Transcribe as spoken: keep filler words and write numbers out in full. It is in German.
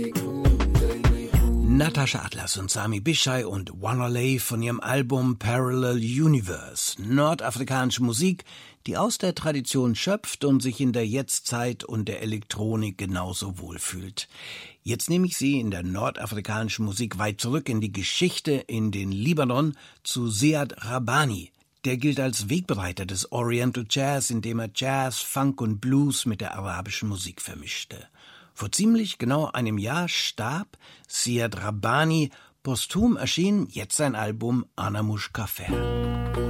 Natascha Atlas und Sami Bichai und Wanalei von ihrem Album Parallel Universe. Nordafrikanische Musik, die aus der Tradition schöpft und sich in der Jetztzeit und der Elektronik genauso wohlfühlt. Jetzt nehme ich Sie in der nordafrikanischen Musik weit zurück in die Geschichte, in den Libanon, zu Ziad Rabbani. Der gilt als Wegbereiter des Oriental Jazz, indem er Jazz, Funk und Blues mit der arabischen Musik vermischte. Vor ziemlich genau einem Jahr starb Ziad Rabbani. Posthum erschien jetzt sein Album Ana Mushka Fer.